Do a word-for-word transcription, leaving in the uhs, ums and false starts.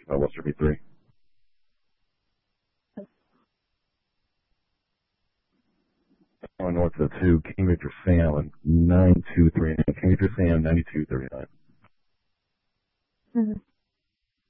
uh, Western V three. On north of two, King Victor Sam, nine two three nine. King Victor Sam, ninety-two thirty-nine. Mm-hmm.